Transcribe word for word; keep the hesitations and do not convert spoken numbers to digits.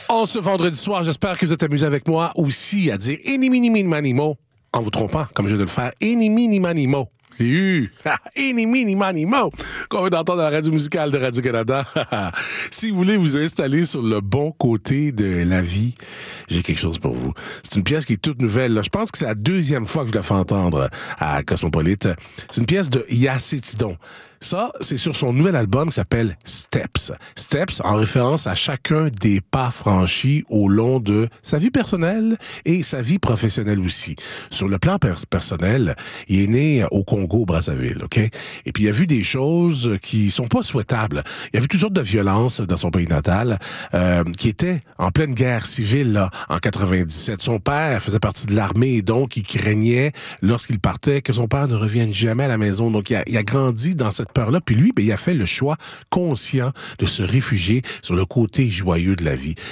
En ce vendredi soir, j'espère que vous êtes amusés avec moi aussi à dire Eni mini mini manimo en vous trompant, comme je viens de le faire. Eni mini manimo. C'est eu. Eni mini manimo. Qu'on veut d'entendre à la radio musicale de Radio-Canada. Si vous voulez vous installer sur le bon côté de la vie, j'ai quelque chose pour vous. C'est une pièce qui est toute nouvelle. Là. Je pense que c'est la deuxième fois que je la fais entendre à Cosmopolite. C'est une pièce de Yassé Tidon. Ça, c'est sur son nouvel album qui s'appelle Steps. Steps, en référence à chacun des pas franchis au long de sa vie personnelle et sa vie professionnelle aussi. Sur le plan pers- personnel, il est né au Congo, Brazzaville, OK? Et puis, il a vu des choses qui sont pas souhaitables. Il a vu toutes sortes de violences dans son pays natal, euh, qui était en pleine guerre civile, là, en quatre-vingt-dix-sept. Son père faisait partie de l'armée et donc, il craignait, lorsqu'il partait, que son père ne revienne jamais à la maison. Donc, il a, il a grandi dans cette peur-là. Puis lui, ben, il a fait le choix conscient de se réfugier sur le côté joyeux de la vie.